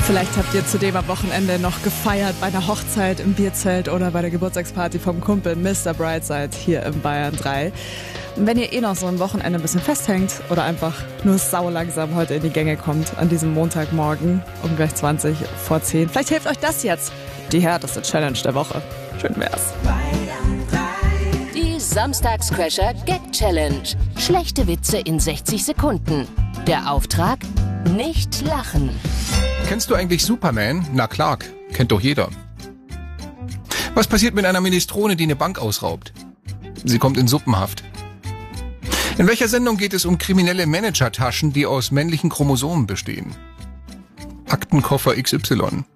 Vielleicht habt ihr zudem am Wochenende noch gefeiert bei einer Hochzeit im Bierzelt oder bei der Geburtstagsparty vom Kumpel Mr. Brightside hier im Bayern 3. Und wenn ihr noch so ein Wochenende ein bisschen festhängt oder einfach nur saulangsam heute in die Gänge kommt an diesem Montagmorgen um gleich 20 vor 10, vielleicht hilft euch das jetzt, die härteste Challenge der Woche. Schön wär's. Die Samstagscrasher Gag Challenge. Schlechte Witze in 60 Sekunden. Der Auftrag? Nicht lachen. Kennst du eigentlich Superman? Na Clark, kennt doch jeder. Was passiert mit einer Minestrone, die eine Bank ausraubt? Sie kommt in Suppenhaft. In welcher Sendung geht es um kriminelle Managertaschen, die aus männlichen Chromosomen bestehen? Aktenkoffer XY.